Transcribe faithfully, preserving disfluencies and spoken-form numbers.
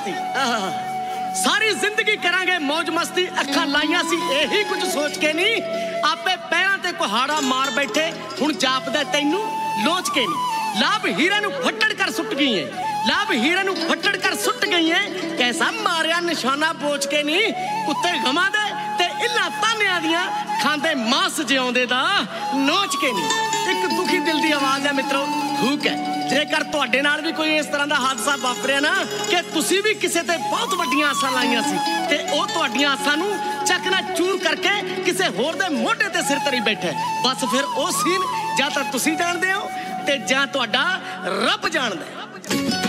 मस्ती सारी जिंदगी करांगे मौज मस्ती। अखां लाइयां सी यही कुछ सोच के नहीं, आपे पैरां ते कुहाड़ा मार बैठे हुण जापदा तैनू लोच के नहीं। लाभ हीरे नू फट्टड़ कर सुट गई है, लाभ हीरे नू फट्टड़ कर सुट गई है। कैसा मारिया निशाना बोच के नहीं, कुत्ते गमा दे ते इल्ला तानिया दियां खांदे मांस जिउंदे दा नोच के नहीं। एक दुखी दिल दी आवाज़ है मित्रों, हुक है। जेकर तुहाडे नाल भी कोई इस तरह का हादसा वापरिया ना कि तुसी भी किसी ते बहुत वड्डियां आसां लाइयां सी ते ओह तुहाडीआं आसां नू चकना चूर करके किसी होर दे मोढे ते सिर धरी बैठे, बस फिर ओह सीन जां तां तुसी जाणदे हो ते जां तुहाडा रब जाणदा है।